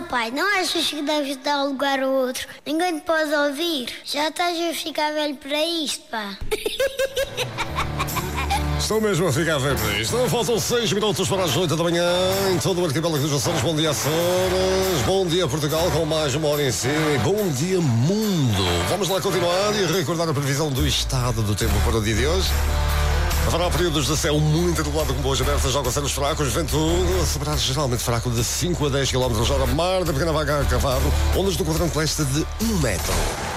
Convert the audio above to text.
pai, não achas que deves dar lugar ao outro? Ninguém te pode ouvir. Já estás a ficar velho para isto, pá. Estou mesmo a ficar velho para isto. Faltam 6 minutos para as 8 da manhã. Em todo o arquipélago dos Açores. Bom dia, Açores. Bom dia, Portugal, com mais uma hora em si. Bom dia, mundo. Vamos lá continuar e recordar a previsão do estado do tempo para o dia de hoje. Haverá períodos de céu muito nublado com boas abertas, aguaceiros fracos, vento soprar geralmente fraco de 5 a 10 km/h, mar da pequena vaga a cavalo, ondas do quadrante leste de 1 metro.